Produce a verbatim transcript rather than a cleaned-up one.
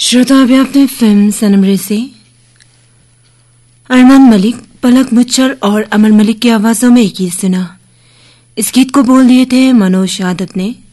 श्रोता, अभी आपने फिल्म सनम रेसे अरमान मलिक, पलक मुच्छर और अमर मलिक की आवाजों में एक गीत सुना। इस गीत को बोल दिए थे मनोज यादव ने